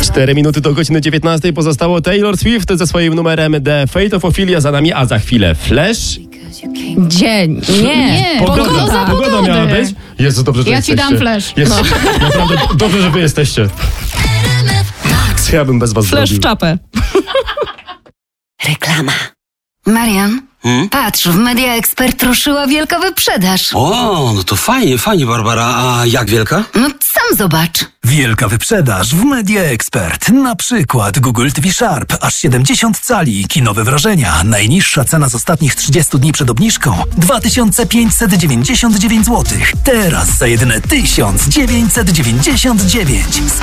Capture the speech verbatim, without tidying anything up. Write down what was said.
cztery minuty do godziny dziewiętnastej pozostało Taylor Swift ze swoim numerem The Fate of Ophelia za nami, a za chwilę Flash. Dzień. Nie. Nie. Pogoda, Pogoda. pogoda miała być. Jezu, dobrze, że Ja ci jesteście. dam Flash. Jest, no. Naprawdę, dobrze, że wy jesteście. Co ja bym bez was Flash w zrobił? czapę. Reklama. Marian, Hmm? patrz, w Media Expert ruszyła wielka wyprzedaż. O, no to fajnie, fajnie, Barbara. A jak wielka? No sam zobacz. Wielka wyprzedaż w Media Expert. Na przykład Google T V Sharp, aż siedemdziesiąt cali, kinowe wrażenia. Najniższa cena z ostatnich trzydziestu dni przed obniżką dwa tysiące pięćset dziewięćdziesiąt dziewięć złotych. Teraz za jedyne tysiąc dziewięćset dziewięćdziesiąt dziewięć.